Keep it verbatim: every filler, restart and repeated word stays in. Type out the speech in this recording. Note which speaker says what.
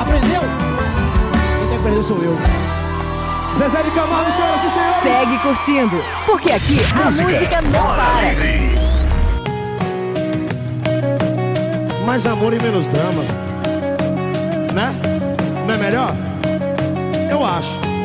Speaker 1: aprendeu? Quem tem que aprender sou eu. Zezé de Camargo, senhoras e senhores.
Speaker 2: Segue curtindo, porque aqui a música não para.
Speaker 1: Mais amor e menos drama, né? Não é melhor? Eu acho.